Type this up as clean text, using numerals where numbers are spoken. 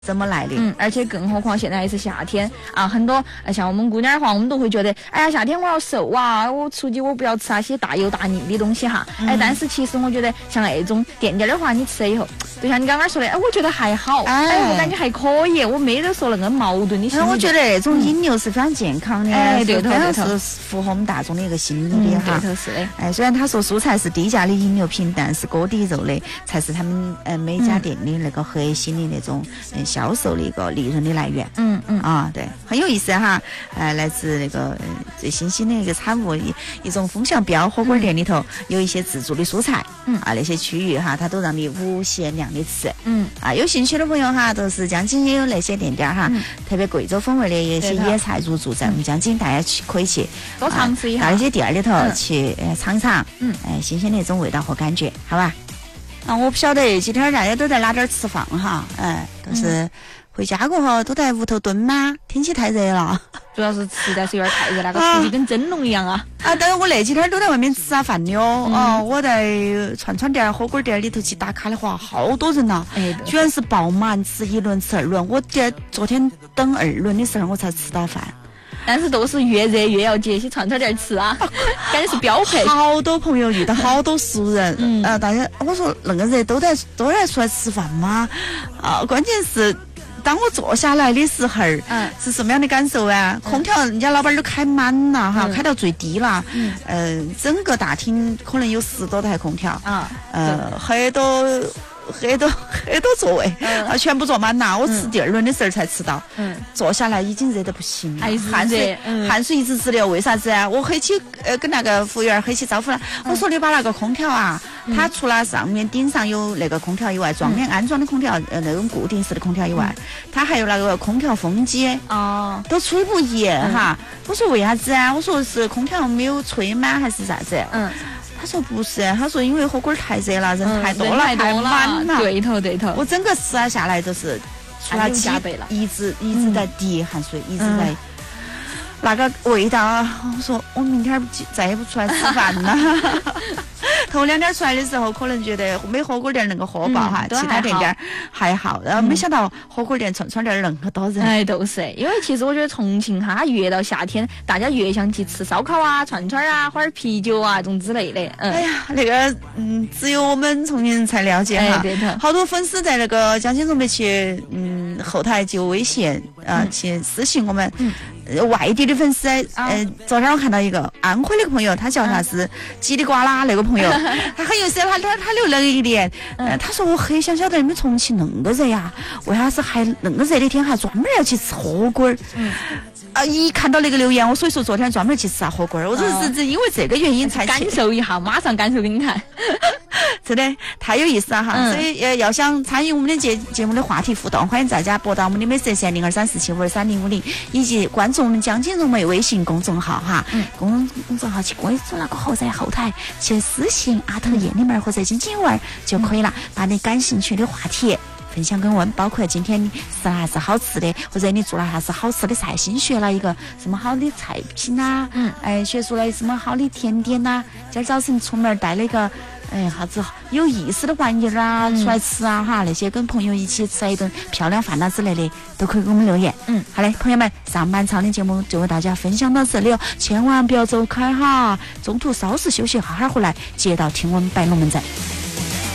怎么来的？ 而且更何况现在还是夏天啊，很多像我们姑娘的话，我们都会觉得，哎呀，夏天我要瘦啊，我出去我不要吃那些大油大腻的东西哈。但是其实我觉得像那种垫垫的话，你吃了以后，就像你刚刚说的，我觉得还好，我感觉还可以，我没得说那个矛盾的心理。 我觉得那种饮料是非常健康的， 对头， 是符合我们大众的一个心理的哈。 对头是的。 虽然他说蔬菜是低价的饮料品，但是锅底肉的才是他们每家店的那个核心的那种销售的一个利润的来源。对，很有意思哈。来自那个最新兴的一个产物，一种风向标，火锅店里头有一些自助的蔬菜，那些区域哈，它都让你无限量的吃。有兴趣的朋友哈，都是江津也有那些店家哈，特别贵州风味的一些野菜入驻在我们江津，大家可以去多尝试一下， 到一些店里头去尝尝，新鲜的一种味道和感觉，好吧？我不晓得今天大家都在哪点吃饭哈，都是回家过后都在屋头蹲吗？天气太热了， 主要是实在是有点太热，那个出去跟蒸笼一样啊！ 但是我那几天都在外面吃饭的哦。我在串店、火锅店里头去打卡的话，好多人呐，居然是爆满，吃一轮吃二轮。我昨天等二轮的时候我才吃到饭。 但是都是越热越要去些串店吃啊，感觉是标配。 好多朋友遇到好多熟人，大家我说那个热都来出来吃饭吗？关键是当我坐下来的时候，是什么样的感受啊？空调人家老板都开满了哈，开到最低了，整个大厅可能有10多台空调，很多座位，全部坐满了。我吃第二轮的时候才吃到，坐下来已经热得不行了，汗水一直直流。为啥子啊？我黑起跟那个服务员黑起招呼了，我说你把那个空调啊，它除了上面顶上有那个空调以外，装的安装的空调，那种固定式的空调以外，它还有那个空调风机，都吹不严哈。我说为啥子啊？我说是空调没有吹满还是啥子？他说不是，他说因为火锅太热了，人太多了，太满了。 对头。 我整个吃下来都是出了加倍了，一直在滴汗水，一直在那个味道啊！我说我明天再也不出来吃饭了。头2天出来的时候，可能觉得没火锅店能够喝饱哈，其他店家还好。然后没想到火锅店串店那么多人。 都是因为其实我觉得重庆哈，越到夏天，大家越想去吃烧烤啊、串啊、喝点啤酒啊这种之类的。 哎呀，那个只有我们重庆人才了解哈。 对头。好多粉丝在那个江津总北去后台就微信去私信我们。外地的粉丝，昨天我看到一个安徽的朋友，他叫他是叽里呱啦那个朋友，他很有意思，他留了一点，他说我很想晓得你们重庆那么热呀，为啥子还那么热的天还专门要去吃火锅？一看到那个留言，我所以说昨天专门去吃下火锅，我说是因为这个原因才感受一下，马上感受给你看。 真的太有意思了哈！所以要想参与我们的节目的话题互动，欢迎大家拨打我们的美食热线0234752050，以及关注我们江津融媒微信公众号哈。公众号去关注那个后台去私信@燕里面或者津津有味就可以了，把你感兴趣的话题分享给我们，包括今天你吃了啥子好吃的，或者你做了啥子好吃的菜，新学了一个什么好的菜品啊，学出来什么好的甜点啊，今儿早晨出门带了一个啥子有意思的玩意儿啊，出来吃啊哈，那些跟朋友一起吃一顿漂亮饭啊之类的，都可以给我们留言。好嘞，朋友们，上半场的节目就为大家分享到这里哦，千万不要走开哈，中途稍事休息，好好回来接到听我们摆龙门阵。